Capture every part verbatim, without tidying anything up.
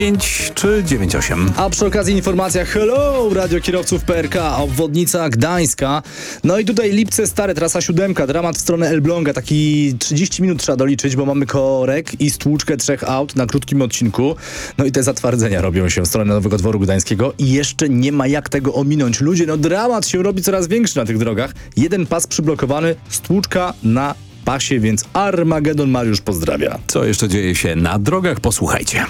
pięć czy dziewięć osiem. A przy okazji informacja hello, radio kierowców P R K, obwodnica Gdańska. No i tutaj Lipce Stare, trasa siódemka, dramat w stronę Elbląga. Taki trzydzieści minut trzeba doliczyć, bo mamy korek i stłuczkę trzech aut na krótkim odcinku. No i te zatwardzenia robią się w stronę Nowego Dworu Gdańskiego i jeszcze nie ma jak tego ominąć. Ludzie, no dramat się robi coraz większy na tych drogach. Jeden pas przyblokowany, stłuczka na pasie, więc Armagedon. Mariusz pozdrawia. Co jeszcze dzieje się na drogach? Posłuchajcie.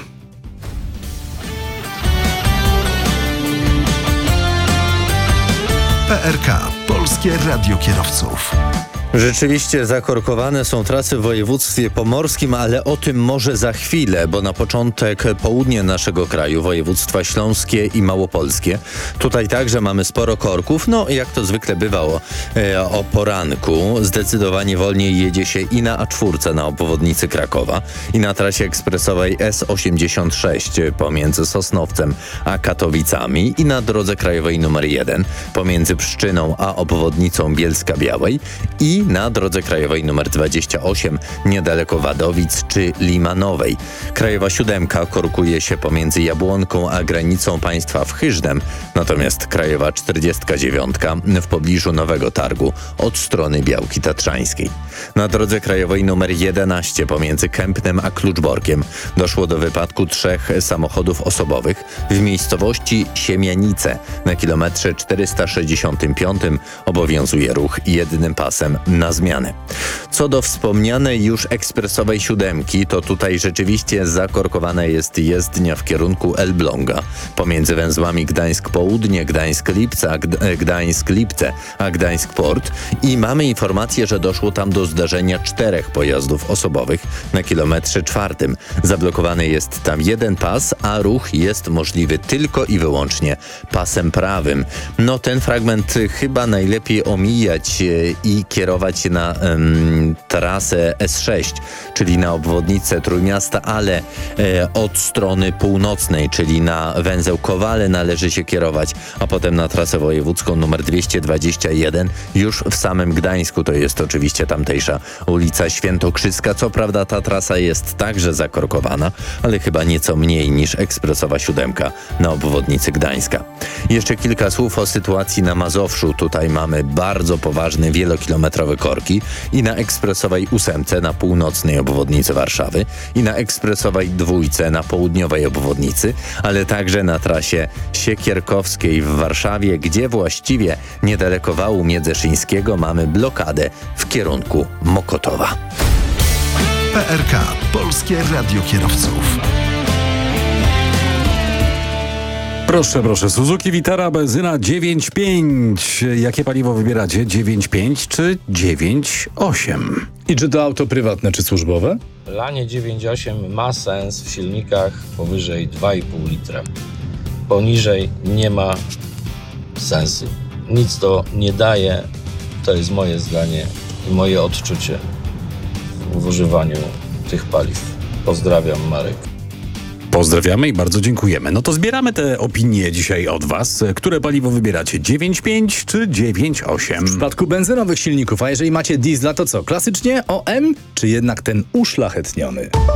P R K. Polskie Radio Kierowców. Rzeczywiście zakorkowane są trasy w województwie pomorskim, ale o tym może za chwilę, bo na początek południe naszego kraju, województwa śląskie i małopolskie. Tutaj także mamy sporo korków, no jak to zwykle bywało e, o poranku. Zdecydowanie wolniej jedzie się i na A cztery na obwodnicy Krakowa, i na trasie ekspresowej S osiemdziesiąt sześć pomiędzy Sosnowcem a Katowicami, i na drodze krajowej numer jeden pomiędzy Pszczyną a obwodnicą Bielska-Białej, i na drodze krajowej numer dwadzieścia osiem niedaleko Wadowic czy Limanowej. Krajowa siódemka korkuje się pomiędzy Jabłonką a granicą państwa w Hyżnem, natomiast krajowa czterdziestka dziewiątka w pobliżu Nowego Targu od strony Białki Tatrzańskiej. Na drodze krajowej numer jedenaście pomiędzy Kępnem a Kluczborkiem doszło do wypadku trzech samochodów osobowych w miejscowości Siemianice. Na kilometrze czterysta sześćdziesiątym piątym obowiązuje ruch jednym pasem na zmianę. Co do wspomnianej już ekspresowej siódemki, to tutaj rzeczywiście zakorkowana jest jezdnia w kierunku Elbląga pomiędzy węzłami Gdańsk Południe, Gdańsk Lipce, Gdańsk Lipce, a Gdańsk Port, i mamy informację, że doszło tam do zdarzenia czterech pojazdów osobowych na kilometrze czwartym. Zablokowany jest tam jeden pas, a ruch jest możliwy tylko i wyłącznie pasem prawym. No ten fragment chyba najlepiej omijać i kierować na um, trasę S sześć, czyli na obwodnicę Trójmiasta, ale e, od strony północnej, czyli na węzeł Kowale należy się kierować, a potem na trasę wojewódzką numer dwieście dwadzieścia jeden już w samym Gdańsku. To jest oczywiście tamtejsza ulica Świętokrzyska. Co prawda ta trasa jest także zakorkowana, ale chyba nieco mniej niż ekspresowa siódemka na obwodnicy Gdańska. Jeszcze kilka słów o sytuacji na Mazowszu. Tutaj mamy bardzo poważne wielokilometrowe korki i na ekspresowej ósemce na północnej obwodnicy Warszawy, i na ekspresowej dwójce na południowej obwodnicy, ale także na trasie Siekierkowskiej w Warszawie, gdzie właściwie niedaleko wału Miedzeszyńskiego mamy blokadę w kierunku Mokotowa. P R K. Polskie Radio Kierowców. Proszę, proszę. Suzuki Vitara, benzyna dziewięć pięć. Jakie paliwo wybieracie? dziewięć pięć czy dziewięć osiem? I czy to auto prywatne, czy służbowe? Lanie dziewięć osiem ma sens w silnikach powyżej dwa i pół litra. Poniżej nie ma sensu. Nic to nie daje. To jest moje zdanie i moje odczucie w używaniu tych paliw. Pozdrawiam, Marek. Pozdrawiamy i bardzo dziękujemy. No to zbieramy te opinie dzisiaj od was. Które paliwo wybieracie? dziewięć pięć czy dziewięć osiem? W przypadku benzynowych silników, a jeżeli macie diesla, to co? Klasycznie O M, czy jednak ten uszlachetniony?